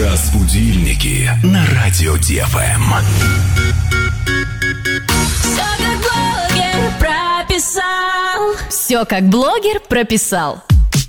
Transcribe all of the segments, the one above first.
Разбудильники на радио ДФМ. Все как блогер прописал.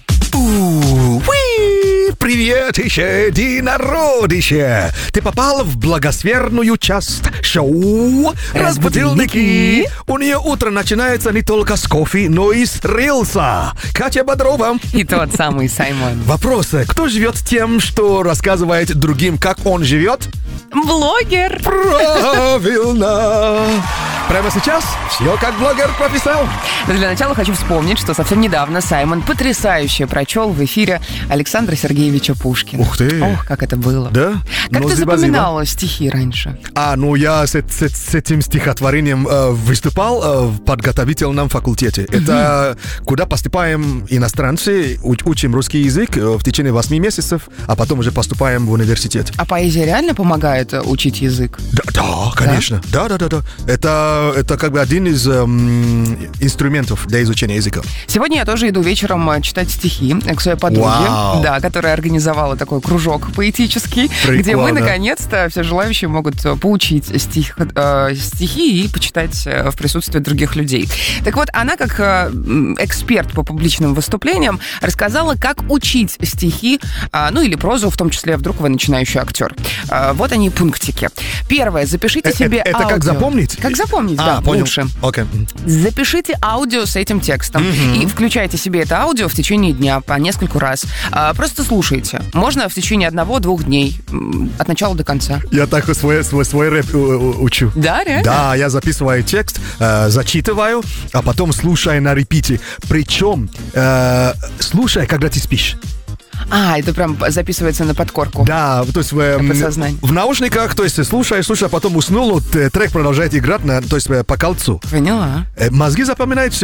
Привет, единородище! Ты попал в благосферную часть шоу «Разбудильники». У нее утро начинается не только с кофе, но и с рилса. Катя Бодрова. И тот самый Саймон. Вопрос: кто живет тем, что рассказывает другим, как он живет? Блогер. Правильно! Прямо сейчас все как блогер прописал. Но для начала хочу вспомнить, что совсем недавно Саймон потрясающе прочел в эфире Александра Сергеевича Пушкина. Ух ты! Ох, как это было. Да? Как Ну, ты зиба-зиба. запоминала стихи раньше? Я с этим стихотворением выступал в подготовительном факультете. Это куда поступаем иностранцы, учим русский язык в течение 8 месяцев, а потом уже поступаем в университет. А поэзия реально помогает учить язык? Да, конечно. Да. Это как бы один из инструментов для изучения языка. Сегодня я тоже иду вечером читать стихи к своей подруге, Вау. да, которая организовала такой кружок поэтический, где мы, Прикольно. наконец-то, все желающие могут поучить стихи и почитать в присутствии других людей. Так вот, она, как эксперт по публичным выступлениям, рассказала, как учить стихи, или прозу, в том числе, вдруг вы начинающий актер. Вот они, пунктики. Первое, запишите себе Это аудио. как запомнить? Как запомнить, да, понял. лучше. Окей. Запишите аудио с этим текстом и включайте себе это аудио в течение дня по нескольку раз. Просто слушайте. Можно в течение 1-2 дней от начала до конца. Я так свой рэп учу. Да, реально? Да, я записываю текст, зачитываю, а потом слушаю на репите. Причем слушай, когда ты спишь. Это прям записывается на подкорку. Да, то есть подсознание. в наушниках, то есть слушаешь, а потом уснул, трек продолжает играть, то есть по кольцу. Поняла. Мозги запоминают все.